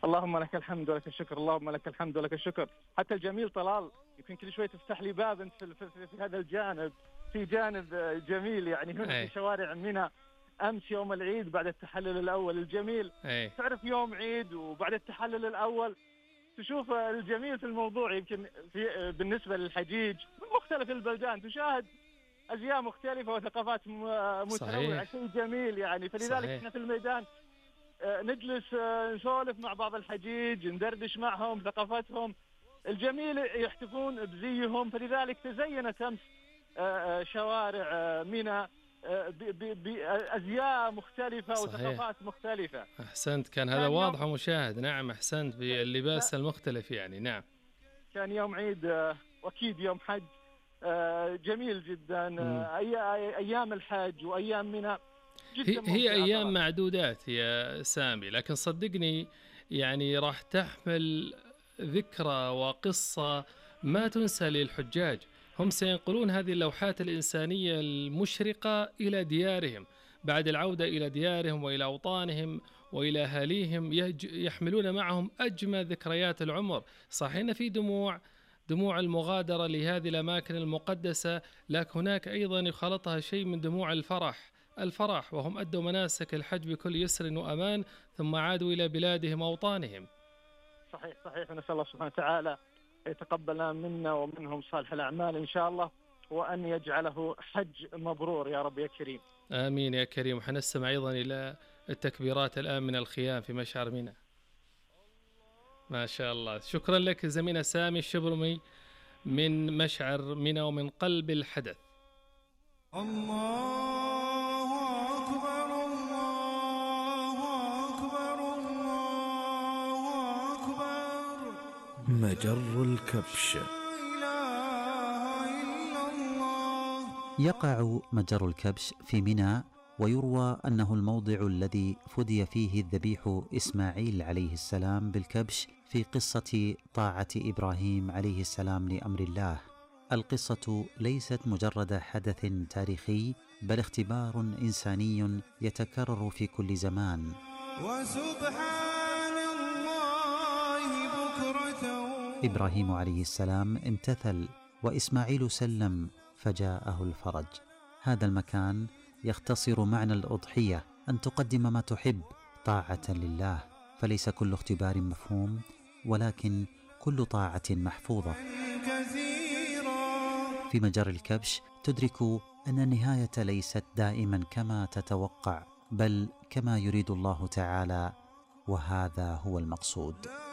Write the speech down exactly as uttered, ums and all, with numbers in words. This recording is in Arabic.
اللهم لك الحمد ولك الشكر، اللهم لك الحمد ولك الشكر. حتى الجميل طلال يمكن كل شوي تفتح لي باب انت في, في, في, في هذا الجانب، في جانب جميل يعني هنا أي. في شوارع منى. امس يوم العيد بعد التحلل الاول الجميل، أي. تعرف يوم عيد وبعد التحلل الاول تشوف الجميل في الموضوع. يمكن في بالنسبه للحجيج من مختلف البلدان تشاهد ازياء مختلفه وثقافات متنوعه، شيء جميل يعني. فلذلك صحيح. احنا في الميدان نجلس نسولف مع بعض الحجيج، ندردش معهم ثقافتهم الجميل، يحتفون بزيهم. فلذلك تزينت امس شوارع منى بأزياء مختلفة صحيح. وثقافات مختلفة. أحسنت، كان هذا واضح ومشاهد. نعم أحسنت، باللباس المختلف يعني. نعم كان يوم عيد وأكيد يوم حج جميل جدا. أيام الحج وأيام منى هي, هي أيام معدودات يا سامي، لكن صدقني يعني راح تحمل ذكرى وقصة ما تنسى للحجاج. هم سينقلون هذه اللوحات الإنسانية المشرقة إلى ديارهم بعد العودة إلى ديارهم وإلى أوطانهم وإلى أهاليهم، يحملون معهم أجمل ذكريات العمر. صحيح في دموع دموع المغادرة لهذه الأماكن المقدسة، لكن هناك أيضا يخالطها شيء من دموع الفرح الفرح وهم أدوا مناسك الحج بكل يسر وأمان ثم عادوا إلى بلادهم وأوطانهم. صحيح صحيح. ونسأل الله سبحانه وتعالى يتقبل منا ومنهم صالح الأعمال إن شاء الله، وأن يجعله حج مبرور يا رب يا كريم. آمين يا كريم. وحنستمع أيضا إلى التكبيرات الآن من الخيام في مشعر منى. ما شاء الله. شكرا لك زميلنا سامي الشبرمي من مشعر منى ومن قلب الحدث. الله أكبر الله أكبر الله أكبر. مجر الكبش. يقع مجر الكبش في منى، ويروى أنه الموضع الذي فدي فيه الذبيح إسماعيل عليه السلام بالكبش في قصة طاعة إبراهيم عليه السلام لأمر الله. القصة ليست مجرد حدث تاريخي، بل اختبار إنساني يتكرر في كل زمان. وسبحان الله بكرة. إبراهيم عليه السلام امتثل وإسماعيل سلم فجاءه الفرج. هذا المكان يختصر معنى الأضحية، أن تقدم ما تحب طاعة لله، فليس كل اختبار مفهوم، ولكن كل طاعة محفوظة. في مجر الكبش تدرك أن النهاية ليست دائما كما تتوقع، بل كما يريد الله تعالى، وهذا هو المقصود.